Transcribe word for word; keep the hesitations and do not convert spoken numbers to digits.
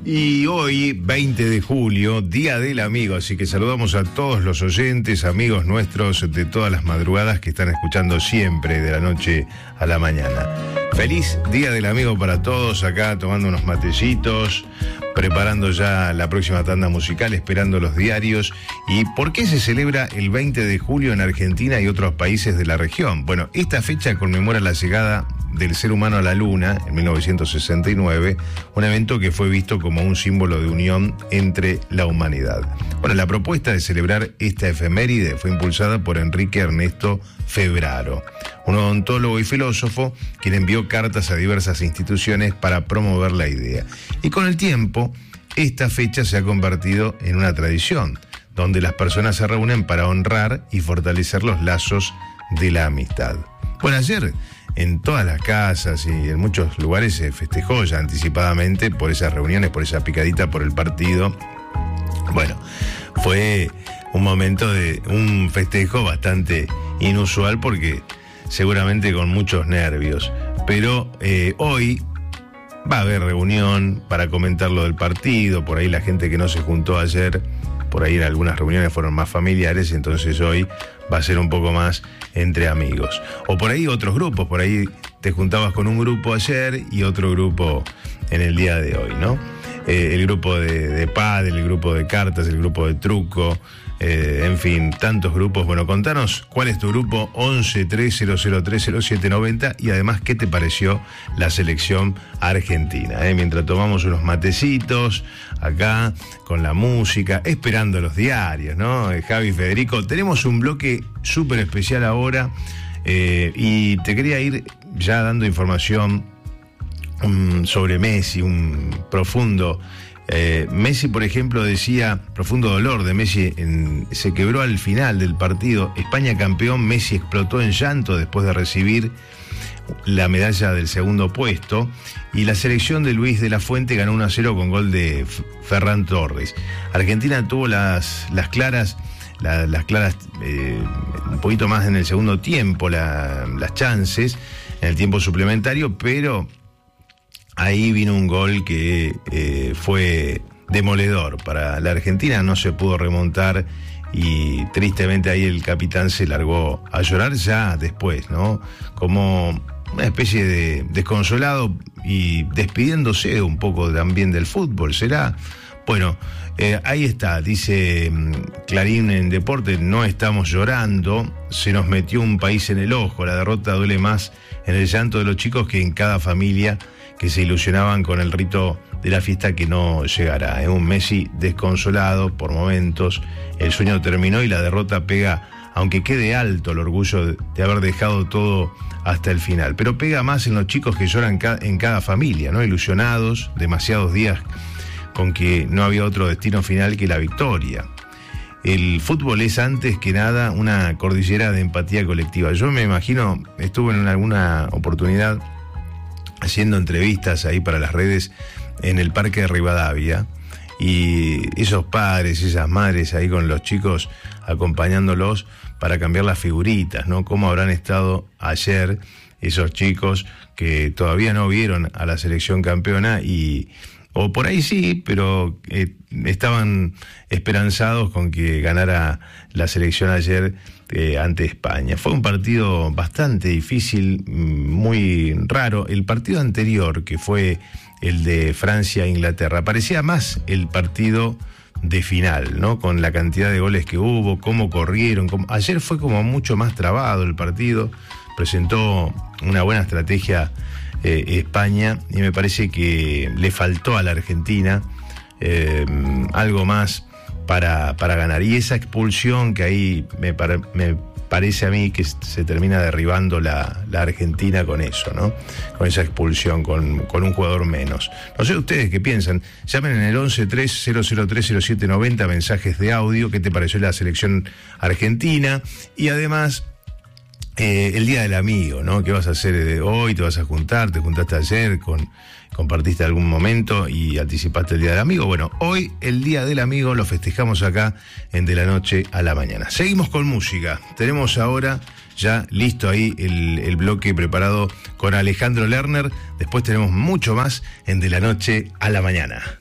Y hoy, veinte de julio, Día del Amigo, así que saludamos a todos los oyentes, amigos nuestros de todas las madrugadas que están escuchando siempre de la noche a la mañana. Feliz Día del Amigo para todos, acá tomando unos matecitos, preparando ya la próxima tanda musical, esperando los diarios. ¿Y por qué se celebra el veinte de julio en Argentina y otros países de la región? Bueno, esta fecha conmemora la llegada del ser humano a la Luna en mil novecientos sesenta y nueve, un evento que fue visto como un símbolo de unión entre la humanidad. Bueno, la propuesta de celebrar esta efeméride fue impulsada por Enrique Ernesto Febraro, un odontólogo y filósofo, quien envió cartas a diversas instituciones para promover la idea. Y con el tiempo, esta fecha se ha convertido en una tradición, donde las personas se reúnen para honrar y fortalecer los lazos de la amistad. Bueno, ayer en todas las casas y en muchos lugares se festejó ya anticipadamente por esas reuniones, por esa picadita por el partido. Bueno, fue un momento de un festejo bastante inusual porque seguramente con muchos nervios. Pero eh, hoy va a haber reunión para comentar lo del partido, por ahí la gente que no se juntó ayer, por ahí en algunas reuniones fueron más familiares, entonces hoy va a ser un poco más entre amigos. O por ahí otros grupos, por ahí te juntabas con un grupo ayer y otro grupo en el día de hoy, ¿no? Eh, el grupo de, de pádel, el grupo de cartas, el grupo de truco, eh, en fin, tantos grupos. Bueno, contanos cuál es tu grupo, once tres cero cero tres cero siete noventa, y además qué te pareció la selección argentina, ¿eh? Mientras tomamos unos matecitos acá con la música, esperando los diarios, ¿no? Eh, Javi, Federico, tenemos un bloque súper especial ahora eh, y te quería ir ya dando información um, sobre Messi, un profundo Eh, Messi, por ejemplo, decía, profundo dolor de Messi, en, se quebró al final del partido. España campeón, Messi explotó en llanto después de recibir la medalla del segundo puesto, y la selección de Luis de la Fuente ganó uno a cero con gol de Ferran Torres. Argentina tuvo las, las claras, la, las claras eh, un poquito más en el segundo tiempo, la, las chances en el tiempo suplementario, pero ahí vino un gol que eh, fue demoledor para la Argentina, no se pudo remontar y tristemente ahí el capitán se largó a llorar ya después, ¿no? Como una especie de desconsolado y despidiéndose un poco también del fútbol, ¿será? Bueno, eh, ahí está, dice Clarín en Deporte, no estamos llorando, se nos metió un país en el ojo, la derrota duele más en el llanto de los chicos que en cada familia que se ilusionaban con el rito de la fiesta que no llegará. Es un Messi desconsolado por momentos, el sueño terminó y la derrota pega, aunque quede alto el orgullo de, de haber dejado todo hasta el final, pero pega más en los chicos que lloran ca- en cada familia, ¿no? Ilusionados, demasiados días con que no había otro destino final que la victoria. El fútbol es antes que nada una cordillera de empatía colectiva. Yo me imagino, estuve en alguna oportunidad haciendo entrevistas ahí para las redes en el Parque de Rivadavia, y esos padres, esas madres ahí con los chicos acompañándolos para cambiar las figuritas, ¿no? Cómo habrán estado ayer esos chicos que todavía no vieron a la selección campeona y o por ahí sí, pero eh, estaban esperanzados con que ganara la selección ayer eh, ante España. Fue un partido bastante difícil, muy raro. El partido anterior, que fue el de Francia-Inglaterra, parecía más el partido de final, ¿no? Con la cantidad de goles que hubo, cómo corrieron. Cómo... Ayer fue como mucho más trabado el partido, presentó una buena estrategia Eh, España, y me parece que le faltó a la Argentina eh, algo más para, para ganar. Y esa expulsión que ahí me, para, me parece a mí que se termina derribando la, la Argentina con eso, ¿no? Con esa expulsión, con, con un jugador menos. No sé ustedes qué piensan. Llamen en el once tres cero cero tres cero siete noventa, mensajes de audio, qué te pareció la selección argentina, y además Eh, el Día del Amigo, ¿no? ¿Qué vas a hacer hoy? ¿Te vas a juntar? ¿Te juntaste ayer? Con, ¿Compartiste algún momento y anticipaste el Día del Amigo? Bueno, hoy el Día del Amigo lo festejamos acá en De la Noche a la Mañana. Seguimos con música. Tenemos ahora ya listo ahí el, el bloque preparado con Alejandro Lerner. Después tenemos mucho más en De la Noche a la Mañana.